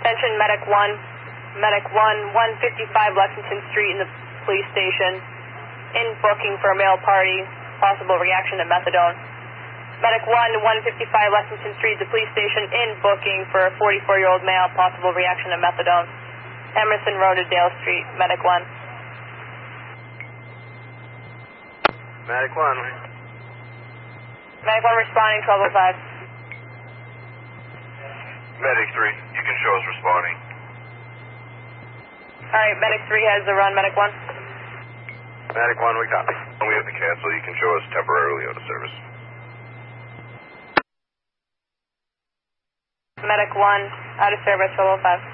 Attention, Medic 1. Medic 1, 155 Lexington Street in the police station. In booking for a male party, possible reaction to methadone. Medic 1, 155 Lexington Street, the police station, in booking for a 44-year-old male, possible reaction to methadone. Emerson Road to Dale Street, Medic 1. Medic 1. Medic 1 responding, 1205. Medic 3, you can show us responding. Alright, Medic 3 has the run, Medic 1. Medic 1, we copy. When we have to cancel, you can show us temporarily out of service. Medic 1, out of service, 1205.